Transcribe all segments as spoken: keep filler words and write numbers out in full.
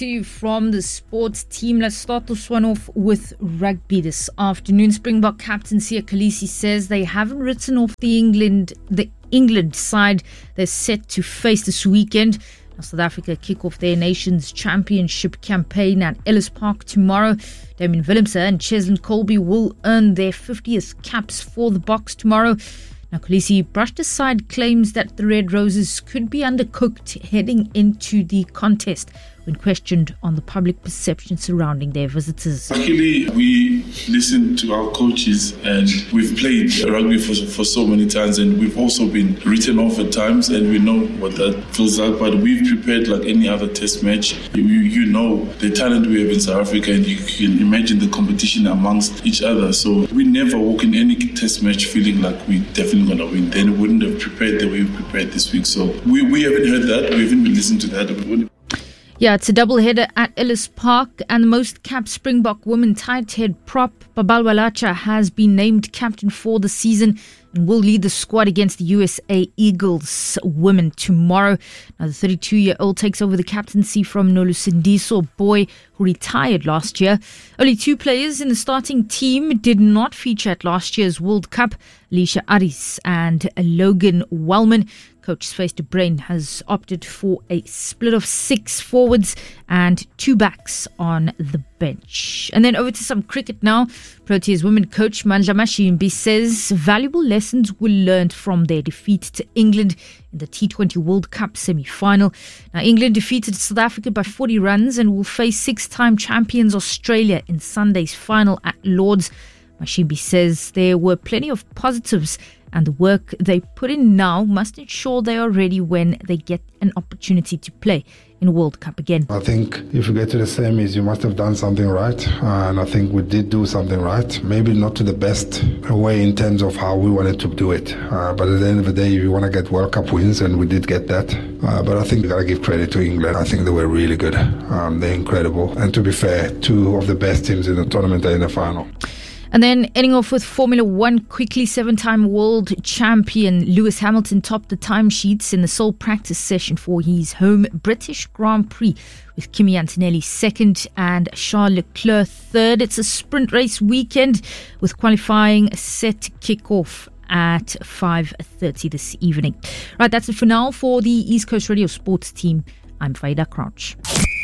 To you from the sports team. Let's start this one off with rugby this afternoon. Springbok captain Siya Kolisi says they haven't written off the England the England side they're set to face this weekend. Now, South Africa kick off their nation's championship campaign at Ellis Park tomorrow. Damien Willemse and Cheslin Colby will earn their fiftieth caps for the Boks tomorrow. Now, Kolisi brushed aside claims that the Red Roses could be undercooked heading into the contest when questioned on the public perception surrounding their visitors. Luckily, we listen to our coaches and we've played rugby for, for so many times, and we've also been written off at times, and we know what that feels like, but we've prepared like any other test match. You, you know the talent we have in South Africa, and you can imagine the competition amongst each other. So we never walk in any test match feeling like we're definitely going to win. Then we wouldn't have prepared the way we prepared this week. So we, we haven't heard that. We haven't been listening to that. Yeah, it's a double-header at Ellis Park, and the most capped Springbok women tight head prop, Babal Walacha, has been named captain for the season and will lead the squad against the U S A Eagles women tomorrow. Now, the thirty-two-year-old takes over the captaincy from Nolusindiso Boy, who retired last year. Only two players in the starting team did not feature at last year's World Cup, Alicia Aris and Logan Wellman. Coach Space de Brain has opted for a split of six forwards and two backs on the bench. And then over to some cricket now. Proteas women coach Mandla Mashimbi says valuable lessons were learned from their defeat to England in the T twenty World Cup semi-final. Now, England defeated South Africa by forty runs and will face six-time champions Australia in Sunday's final at Lord's. Mashimbi says there were plenty of positives, and the work they put in now must ensure they are ready when they get an opportunity to play in World Cup again. I think if you get to the semis, you must have done something right. Uh, and I think we did do something right. Maybe not to the best way in terms of how we wanted to do it. Uh, but at the end of the day, you want to get World Cup wins, and we did get that. Uh, but I think you got to give credit to England. I think they were really good. Um, they're incredible. And to be fair, two of the best teams in the tournament are in the final. And then ending off with Formula One quickly, seven-time world champion Lewis Hamilton topped the timesheets in the sole practice session for his home British Grand Prix, with Kimi Antonelli second and Charles Leclerc third. It's a sprint race weekend with qualifying set to kick off at five thirty this evening. Right, that's it for now for the East Coast Radio Sports team. I'm Faida Crouch.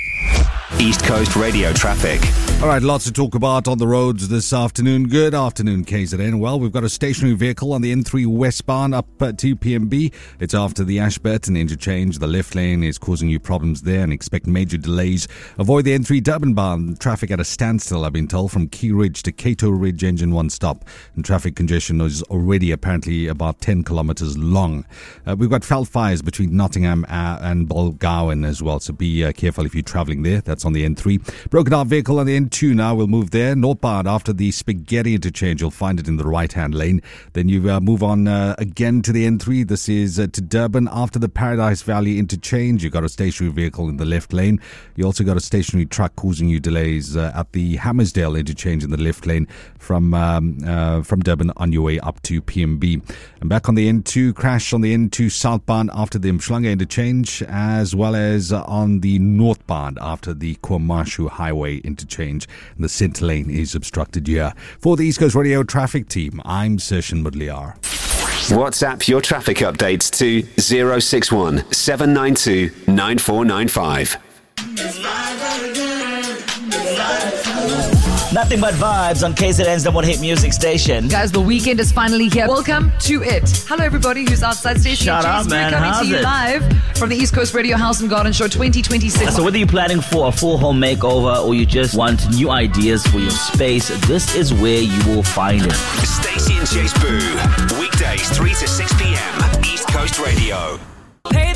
East Coast Radio traffic. All right, lots to talk about on the roads this afternoon. Good afternoon, K Z N. Well, we've got a stationary vehicle on the N three westbound up to P M B. It's after the Ashburton interchange. The left lane is causing you problems there and expect major delays. Avoid the N three Durban bound traffic at a standstill, I've been told, from Key Ridge to Cato Ridge, engine one stop. And traffic congestion is already apparently about ten kilometres long. Uh, we've got felt fires between Nottingham and Balgowan as well, so be uh, careful if you're travelling there. That's on the N three. Broken down vehicle on the N two now. We'll move there. Northbound after the Spaghetti interchange. You'll find it in the right-hand lane. Then you uh, move on uh, again to the N three. This is uh, to Durban after the Paradise Valley interchange. You've got a stationary vehicle in the left lane. You also got a stationary truck causing you delays uh, at the Hammersdale interchange in the left lane from um, uh, from Durban on your way up to P M B. And back on the N two, crash on the N two southbound after the Mshlanga interchange, as well as uh, on the northbound after the KwaMashu Highway interchange. And the centre lane is obstructed here. For the East Coast Radio traffic team, I'm Sershin Mudliar. WhatsApp your traffic updates to zero six one seven nine two nine four nine five. Nothing but vibes on K Z N's number one hit music station. Guys, the weekend is finally here. Welcome to it. Hello, everybody who's outside station. Shut up, man. Coming How's to you it? live from the East Coast Radio House and Garden Show twenty twenty-six. So whether you're planning for a full home makeover or you just want new ideas for your space, this is where you will find it. Stacey and Chase Boo. Weekdays three to six p.m. East Coast Radio. Hey